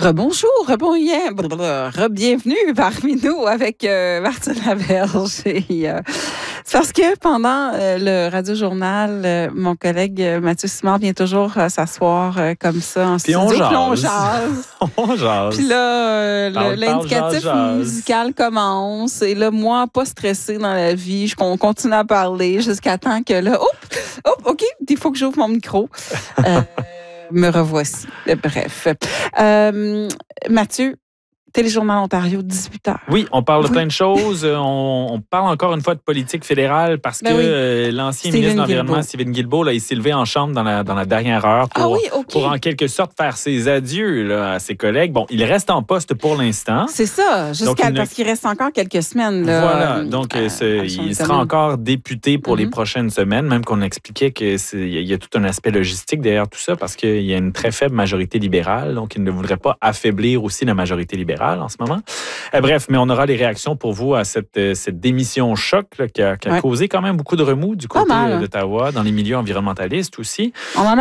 Rebonjour, re-bienvenue parmi nous avec Martine Laberge. C'est parce que pendant le Radio-Journal, mon collègue Mathieu Simard vient toujours s'asseoir comme ça en studio. Puis on jase. On jase. Puis là, l'indicatif musical commence. Et là, moi, pas stressée dans la vie, on continue à parler jusqu'à temps que là, OK, il faut que j'ouvre mon micro. Me revoici. Bref. Mathieu, Téléjournal Ontario, 18h. Oui, on parle de plein de choses. On parle encore une fois de politique fédérale parce que l'ancien ministre de l'Environnement, Stephen Guilbeault, là, il s'est levé en chambre dans la dernière heure pour en quelque sorte faire ses adieux là, à ses collègues. Bon, il reste en poste pour l'instant. C'est ça, parce qu'il reste encore quelques semaines. Là, voilà, donc il sera encore député pour les prochaines semaines, même qu'on expliquait qu'il y a tout un aspect logistique derrière tout ça parce qu'il y a une très faible majorité libérale, donc il ne voudrait pas affaiblir aussi la majorité libérale en ce moment. Bref, mais on aura les réactions pour vous à cette démission choc là, qui a causé quand même beaucoup de remous du côté d'Ottawa, dans les milieux environnementalistes aussi. On en a